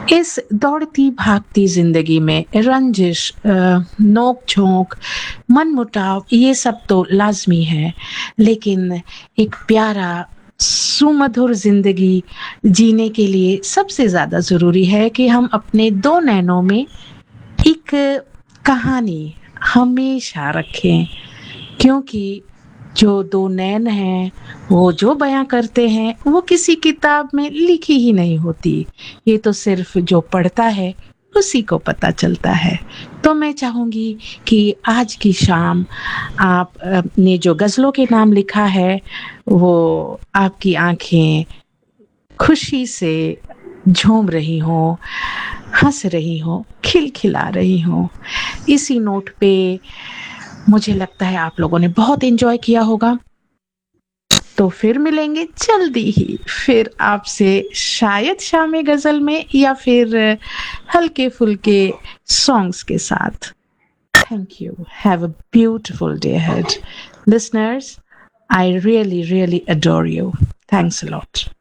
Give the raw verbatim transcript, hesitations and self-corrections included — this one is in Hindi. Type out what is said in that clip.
इस दौड़ती भागती जिंदगी में रंजिश, नोक झोंक, मनमुटाव, ये सब तो लाजमी है, लेकिन एक प्यारा सुमधुर जिंदगी जीने के लिए सबसे ज्यादा जरूरी है कि हम अपने दो नैनों में एक कहानी हमेशा रखें, क्योंकि जो दो नैन हैं वो जो बयां करते हैं वो किसी किताब में लिखी ही नहीं होती। ये तो सिर्फ जो पढ़ता है उसी को पता चलता है। तो मैं चाहूंगी कि आज की शाम आप ने जो गजलों के नाम लिखा है वो आपकी आंखें खुशी से झूम रही हो, हंस रही हो, खिलखिला रही हो। इसी नोट पे मुझे लगता है आप लोगों ने बहुत एंजॉय किया होगा। तो फिर मिलेंगे जल्दी ही, फिर आपसे शायद शाम गजल में या फिर हल्के फुल्के सॉन्ग्स के साथ। Thank you. Have a beautiful day ahead. Listeners, I really, really adore you. Thanks a lot.